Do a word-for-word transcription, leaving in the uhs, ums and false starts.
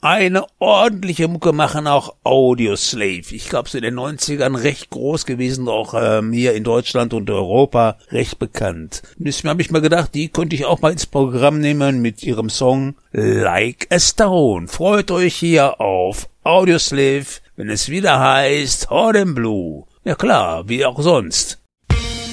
Eine ordentliche Mucke machen auch Audioslave. Ich glaube, so in den neunzigern recht groß gewesen, auch ähm, hier in Deutschland und Europa recht bekannt. Und deswegen habe ich mir gedacht, die könnte ich auch mal ins Programm nehmen mit ihrem Song Like a Stone. Freut euch hier auf Audioslave, wenn es wieder heißt Hot and Blue. Ja klar, wie auch sonst.